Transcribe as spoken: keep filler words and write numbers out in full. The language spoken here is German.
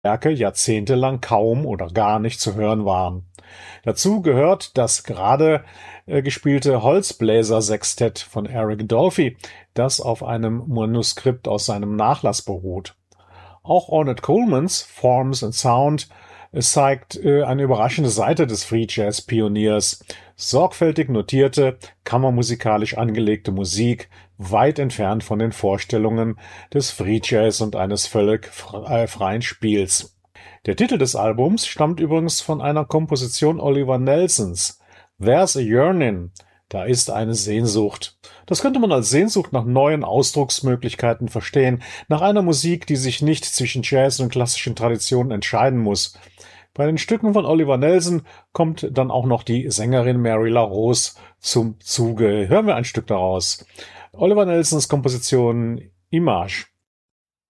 Werke jahrzehntelang kaum oder gar nicht zu hören waren. Dazu gehört das gerade äh, gespielte Holzbläser-Sextett von Eric Dolphy, das auf einem Manuskript aus seinem Nachlass beruht. Auch Ornette Colemans Forms and Sound zeigt äh, eine überraschende Seite des Free Jazz Pioniers. Sorgfältig notierte, kammermusikalisch angelegte Musik, weit entfernt von den Vorstellungen des Free Jazz und eines völlig fre- äh, freien Spiels. Der Titel des Albums stammt übrigens von einer Komposition Oliver Nelsons. There's a Yearnin', da ist eine Sehnsucht. Das könnte man als Sehnsucht nach neuen Ausdrucksmöglichkeiten verstehen, nach einer Musik, die sich nicht zwischen Jazz und klassischen Traditionen entscheiden muss. Bei den Stücken von Oliver Nelson kommt dann auch noch die Sängerin Mary LaRose zum Zuge. Hören wir ein Stück daraus. Oliver Nelsons Komposition Image.